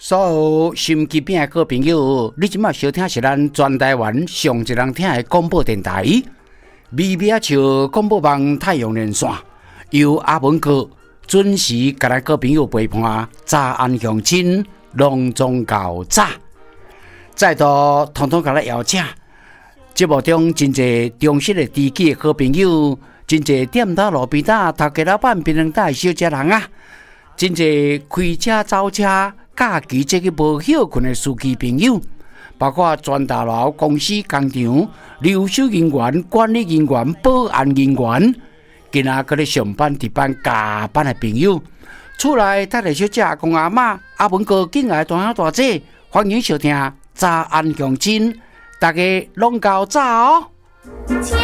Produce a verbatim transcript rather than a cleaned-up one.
所有心机边的各朋友，你即马收听是咱全台湾上一人听的广播电台，微微笑广播网太阳连线，由阿文哥准时甲咱各朋友陪伴，早安乡亲，隆重到早，再度统统甲咱邀请。节目中真侪忠实的知己的好朋友，真侪店头路边摊、头家老板、槟榔摊的小食人啊，真侪开车走车。假期这个无休困的司机朋友，包括全大楼公司工厂、留守人员、管理人员、保安人员，今仔搁咧上班、值班、加班的朋友，厝内太太小姐、公阿嬷、阿文哥、敬爱大兄大姐，欢迎收听早安乡亲，大家拢到早哦。